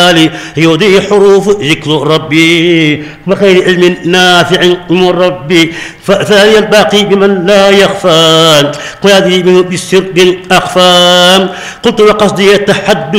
الجلال يودي حروف ذكر ربي وخير علم نافع من ربي فثاني الباقي بمن لا يخفى قيادي بالسر بالأخفى قلت وقصدي التحدث